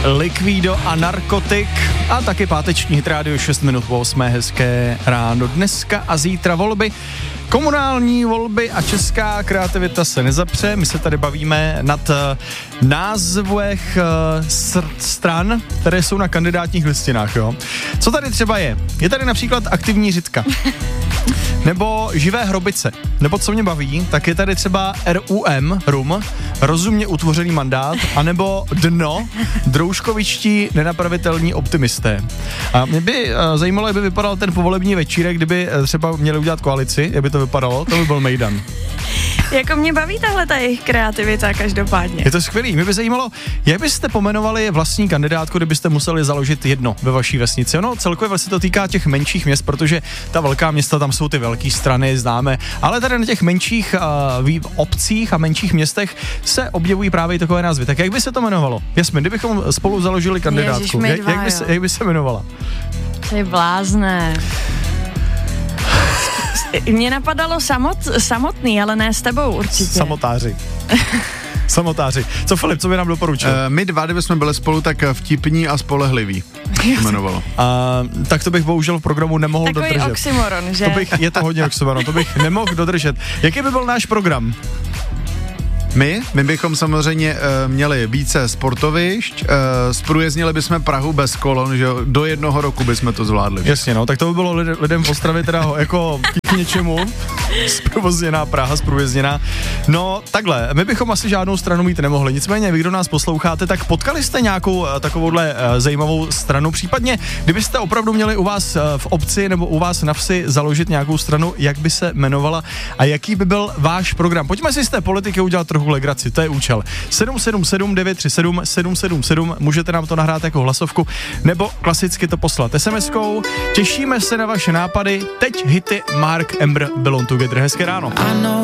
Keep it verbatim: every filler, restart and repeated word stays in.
Liquido a Narkotik a taky páteční Hit Radio šest minut po osmé, hezké ráno. Dneska a zítra volby, komunální volby a česká kreativita se nezapře. My se tady bavíme nad uh, názvech uh, sr- stran, které jsou na kandidátních listinách, jo. Co tady třeba je? Je tady například Aktivní Řitka. Nebo Živé hrobice. Nebo co mě baví, tak je tady třeba R U M, rum, rozumně utvořený mandát, anebo Dno, droužkovičtí nenapravitelní optimisté. A mě by uh, zajímalo, jak by vypadal ten povolební večírek, kdyby uh, třeba měli udělat koalici, jak by to vypadalo, to by byl mejdan. Jako mě baví tahle ta jejich kreativita každopádně. Je to skvělý. Mě by zajímalo, jak byste pomenovali vlastní kandidátku, kdybyste museli založit jedno ve vaší vesnici. Ono celkově se to týká těch menších měst, protože ta velká města, tam jsou ty velké strany, známe, ale tady na těch menších uh, obcích a menších městech se objevují právě takové názvy. Tak jak by se to jmenovalo? Jasmin, kdybychom spolu založili kandidátku, Ježiš, jak, jak, by se, jak by se jmenovala? Ty blázne. Mně napadalo samot, samotný, ale ne s tebou určitě. Samotáři. Samotáři. Co Filip, co by nám doporučil? Uh, my dva, kdyby jsme byli spolu, tak vtipní a spolehliví to jmenovalo. Uh, tak to bych bohužel v programu nemohl Takový dodržet. oxymoron, že? To bych, je to hodně oxymoron, to bych nemohl dodržet. Jaký by byl náš program? My? My bychom samozřejmě uh, měli více sportovišť, uh, zprůjezdnili bychom Prahu bez kolon, že jo, do jednoho roku bychom to zvládli. Jasně, no, tak to by bylo lid, lidem v Ostravě teda jako k něčemu, zprovozněná Praha, zprůjezdněná. No, takhle, my bychom asi žádnou stranu mít nemohli, nicméně vy, kdo nás posloucháte, tak potkali jste nějakou uh, takovouhle uh, zajímavou stranu, případně, kdybyste opravdu měli u vás uh, v obci nebo u vás na vsi založit nějakou stranu, jak by se jmenovala a jaký by byl váš program. Pojďme si z té politiky udělat trochu legraci, to je účel. sedm sedm sedm devět tři sedm sedm sedm sedm, můžete nám to nahrát jako hlasovku, nebo klasicky to poslat es em eskou. Těšíme se na vaše nápady. Teď hity Mark Ember Belong Together. Hezké ráno.